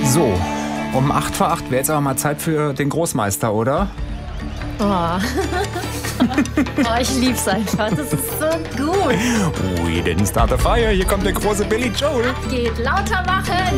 So, um 8 vor 8 wäre jetzt aber mal Zeit für den Großmeister, oder? Oh. Oh, ich lieb's einfach. Das ist so gut. We didn't start a fire. Hier kommt der große Billy Joel. Geht lauter machen.